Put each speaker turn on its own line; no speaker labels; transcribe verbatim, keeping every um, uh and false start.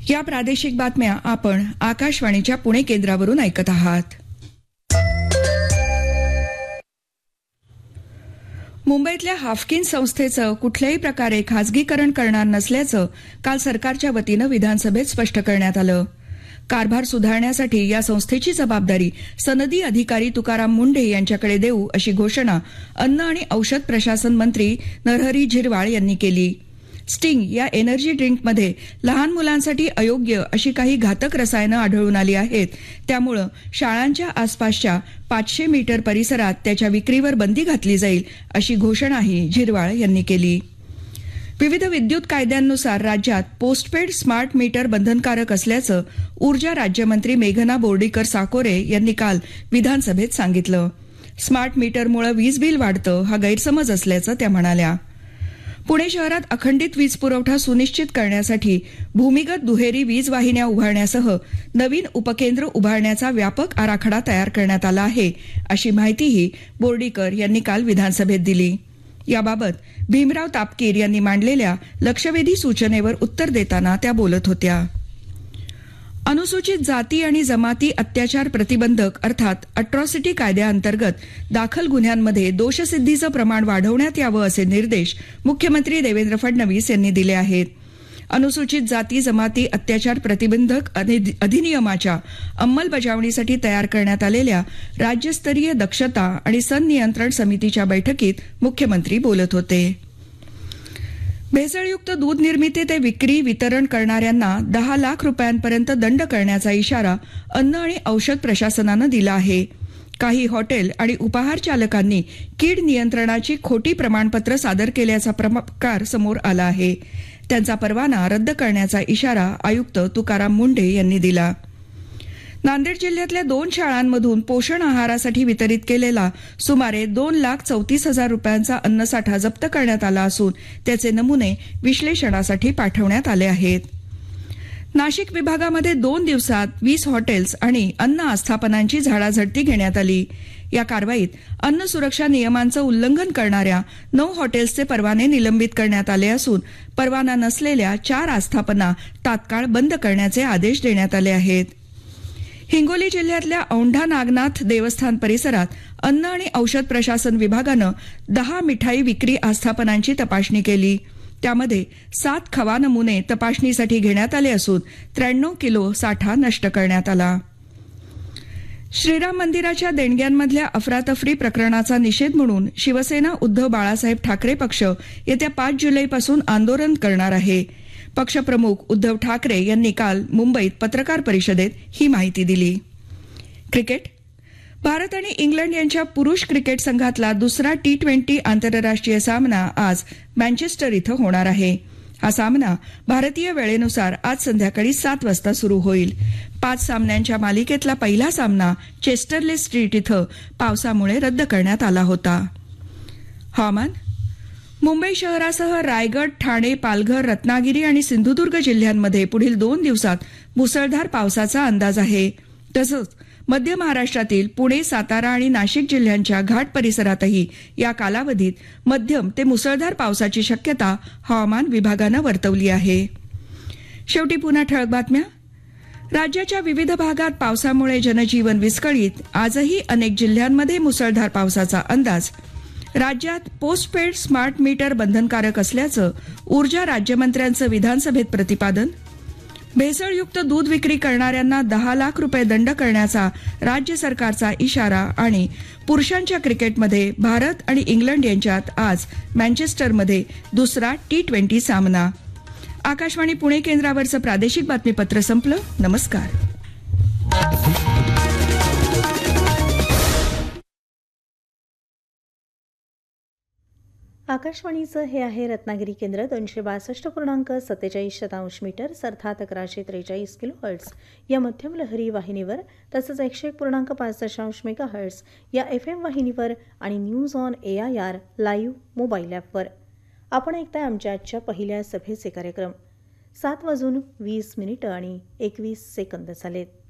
या प्रादेशिक बातम्या आपण आकाशवाणीच्या पुणे केंद्रावरून ऐकत आहात. मुंबईतल्या हाफकिन संस्थेचं कुठल्याही प्रकारे खासगीकरण करणार नसल्याचं काल सरकारच्या वतीनं विधानसभेत स्पष्ट करण्यात आलं. कारभार सुधारण्यासाठी या संस्थेची जबाबदारी सनदी अधिकारी तुकाराम मुंढे यांच्याकडे देऊ अशी घोषणा अन्न आणि औषध प्रशासन मंत्री नरहरी झिरवाळ यांनी केली. स्टिंग या एनर्जी ड्रिंकमध्ये लहान मुलांसाठी अयोग्य अशी काही घातक रसायनं आढळून आली आहेत. त्यामुळं शाळांच्या आसपासच्या पाचशे मीटर परिसरात त्याच्या विक्रीवर बंदी घातली जाईल अशी घोषणाही झिरवाळ यांनी केली. विविध विद्युत कायद्यांनुसार राज्यात पोस्टपेड स्मार्ट मीटर बंधनकारक असल्याचं ऊर्जा राज्यमंत्री मेघना बोर्डीकर साकोरे यांनी काल विधानसभेत सांगितलं. स्मार्ट मीटरमुळे वीज बिल वाढतं हा गैरसमज असल्याचं त्या म्हणाल्या. पुणे शहरात अखंडित वीज पुरवठा सुनिश्चित करण्यासाठी भूमिगत दुहेरी वीज वाहिन्या उभारण्यासह नवीन उपकेंद्र उभारण्याचा व्यापक आराखडा तयार करण्यात आला आहे अशी माहितीही बोर्डीकर यांनी काल विधानसभेत दिली. याबाबत भीमराव तापकीर यांनी मांडलेल्या लक्षवेधी सूचनेवर उत्तर देताना त्या बोलत होत्या. अनुसूचित जाती आणि जमाती अत्याचार प्रतिबंधक अर्थात अट्रॉसिटी कायद्याअंतर्गत दाखल गुन्ह्यांमध्ये दोषसिद्धीचं प्रमाण वाढवण्यात यावं असे निर्देश मुख्यमंत्री देवेंद्र फडणवीस यांनी दिले आहेत. अनुसूचित जाती जमाती अत्याचार प्रतिबंधक अधिनियमाच्या अंमलबजावणीसाठी तयार करण्यात आलेल्या राज्यस्तरीय दक्षता आणि संनियंत्रण समितीच्या बैठकीत मुख्यमंत्री बोलत होते. भेसळयुक्त दूध निर्मिती ते विक्री वितरण करणाऱ्यांना दहा लाख रुपयांपर्यंत दंड करण्याचा इशारा अन्न आणि औषध प्रशासनानं दिला आहे. काही हॉटेल आणि उपाहार चालकांनी कीड नियंत्रणाची खोटी प्रमाणपत्र सादर केल्याचा प्रकार समोर आला आहे. त्यांचा परवाना रद्द करण्याचा इशारा आयुक्त तुकाराम मुंढे यांनी दिला. नांदेड जिल्ह्यातल्या दोन शाळांमधून पोषण आहारासाठी वितरित केलेला सुमारे दोन लाख चौतीस हजार रुपयांचा अन्नसाठा जप्त करण्यात आला असून त्याचे नमुने विश्लेषणासाठी पाठवण्यात आले आहेत. नाशिक विभागामध्ये दोन दिवसात वीस हॉटेल्स आणि अन्न आस्थापनांची झाडाझडती घेण्यात आली. या कारवाईत अन्न सुरक्षा नियमांचं उल्लंघन करणाऱ्या नऊ हॉटेल्सचे परवाने निलंबित करण्यात आले असून परवाना नसलेल्या चार आस्थापना तात्काळ बंद करण्याचे आदेश देण्यात आले आहेत. हिंगोली जिल्ह्यातल्या औंढा नागनाथ देवस्थान परिसरात अन्न आणि औषध प्रशासन विभागानं दहा मिठाई विक्री आस्थापनांची तपासणी केली. त्यामध्ये सात खवा नमुने तपासणीसाठी घेण्यात आले असून त्र्याण्णव किलो साठा नष्ट करण्यात आला. श्रीराम मंदिराच्या देणग्यांमधल्या अफरातफरी प्रकरणाचा निषेध म्हणून शिवसेना उद्धव बाळासाहेब ठाकरे पक्ष येत्या पाच जुलैपासून आंदोलन करणार आहे. पक्षप्रमुख उद्धव ठाकरे यांनी काल मुंबईत पत्रकार परिषदेत ही माहिती दिली. क्रिकेट. भारत आणि इंग्लंड यांच्या पुरुष क्रिकेट संघातला दुसरा टी ट्वेंटी आंतरराष्ट्रीय सामना आज मँचेस्टर इथं होणार आहे. हा सामना भारतीय वेळेनुसार आज संध्याकाळी सात वाजता सुरू होईल. पाच सामन्यांच्या मालिकेतला पहिला सामना चेस्टरले स्ट्रीट इथं पावसामुळे रद्द करण्यात आला होता. हवामान. मुंबई शहरासह रायगड, ठाणे, पालघर, रत्नागिरी आणि सिंधुदुर्ग जिल्ह्यांमध्ये पुढील दोन दिवसात मुसळधार पावसाचा अंदाज आहे. तसंच मध्य महाराष्ट्रातील पुणे, सातारा आणि नाशिक जिल्ह्यांच्या घाट परिसरातही या कालावधीत मध्यम ते मुसळधार पावसाची शक्यता हवामान विभागानं वर्तवली आहे. शेवटी पुन्हा ठळक बातम्या. राज्याच्या विविध भागात पावसामुळे जनजीवन विस्कळीत. आजही अनेक जिल्ह्यांमध्ये मुसळधार पावसाचा अंदाज. राज्यात पोस्टपेड स्मार्ट मीटर बंधनकारक असल्याचं ऊर्जा राज्यमंत्र्यांचं विधानसभेत प्रतिपादन. भेसळयुक्त दूध विक्री करणाऱ्यांना दहा लाख रुपये दंड करण्याचा राज्य सरकारचा इशारा. आणि पुरुषांच्या क्रिकेटमध्ये भारत आणि इंग्लंड यांच्यात आज मँचेस्टरमध्ये दुसरा टी ट्वेंटी सामना. आकाशवाणी पुणे केंद्रावरचं प्रादेशिक बातमीपत्र संपलं. नमस्कार.
आकाशवाणीचं हे आहे रत्नागिरी केंद्र. दोनशे बासष्ट पूर्णांक सत्तेचाळीस शतांश मीटर्स अर्थात अकराशे त्रेचाळीस किलो हर्ट्स या मध्यम लहरी वाहिनीवर, तसंच एकशे एक पूर्णांक पाच दशांश मेगा हर्ट्स या एफ एम वाहिनीवर आणि news on A I R live mobile ॲपवर. आपण ऐकताय आमच्या आजच्या पहिल्या सभेचे कार्यक्रम. सात वाजून वीस मिनिटं आणि एकवीस सेकंद झालेत.